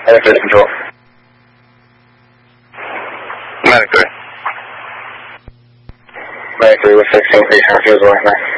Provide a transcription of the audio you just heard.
Medic control. Medic 3. Medic 3 with 16, please, refuse the line.